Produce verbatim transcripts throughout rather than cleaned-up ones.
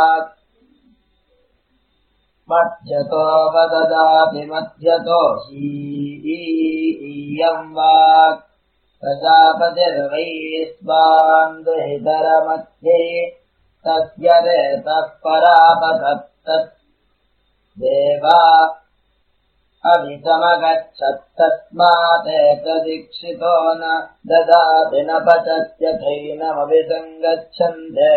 मध्यतो वददाति मध्यतो हीयं वाक् प्रजापतिर्वैश्वान् दुहितरमध्ये तस्य रेतः परापतत्तत् देवा अभिसमगच्छत्तस्मादेतदीक्षितो न ददाति न पचत्यथैनमभिसङ्गच्छन्ते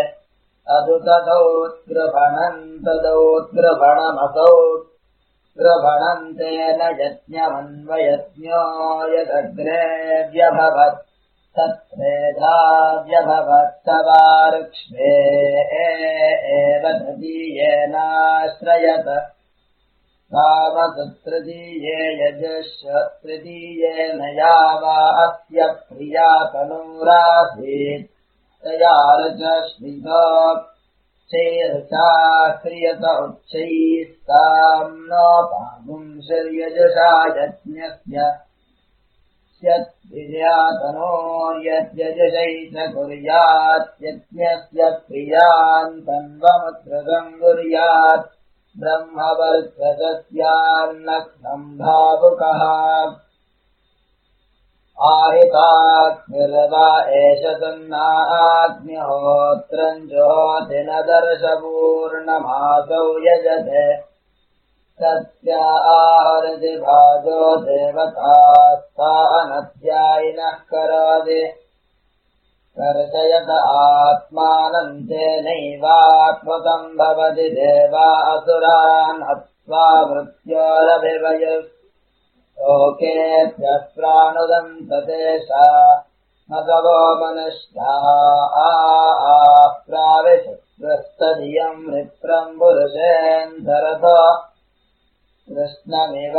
अदुतदौद्गृभणन्तदौद्गृभणमसौ गृभणन्तेन यज्ञमन्वयज्ञो यदग्रे व्यभवत् तत्रेधा व्यभवत्सवार्क्ष्मे एव तदीयेनाश्रयत तावतृतीये यजश्च तृतीयेन यावा अस्य प्रिया तनूरासीत् तया रजस्मिता चैरचा क्रियत उच्चैस्ताम् नोपागुंशर्यजसा यज्ञस्य स्यद्विर्यातनोर्यद्यजसै च कुर्यात् यज्ञस्य प्रियान् तन्वमुद्रगम् कुर्यात् ब्रह्मवर्चसस्यान्नक्तम् भावुकः आहिताग्निर्वा एष तन्नाग्निहोत्रम् जुहोति न दर्शपूर्णमासौ यजते तस्य आहरति भाजो देवतास्ता अनध्यायिनः करोति कर्षयत आत्मानम् तेनैवात्मकम् भवति देवा असुरान् हत्वा मृत्योरभिवयुः लोकेभ्यप्राणुदन्ततेषा मगवो मनुष्याः प्राविशत्रस्तधियम् रिप्रम् पुरुषेऽन्तरतो कृष्णमिव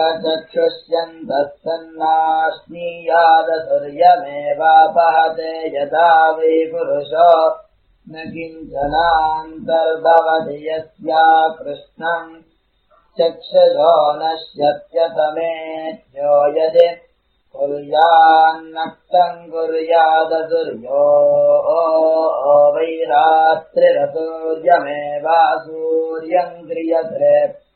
चक्षुष्यन्तस्तन्नाश्नीयादसुर्यमेवापहते यदा वै पुरुषो न किञ्चनान्तर्भवति यस्या कृष्णम् चक्षुषो नश्यत्यतमेत्यो यदि कुर्यान्नक्तम् कुर्यादसुर्यो वै रात्रिरसूर्यमेवासूर्यम् क्रियते